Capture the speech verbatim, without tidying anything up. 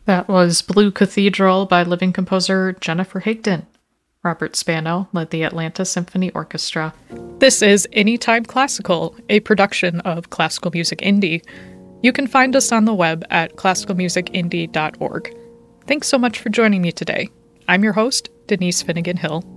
That was Blue Cathedral by living composer Jennifer Higdon. Robert Spano led the Atlanta Symphony Orchestra. This is Anytime Classical, a production of Classical Music Indie. You can find us on the web at classical music indie dot org. Thanks so much for joining me today. I'm your host, Denise Finnegan Hill.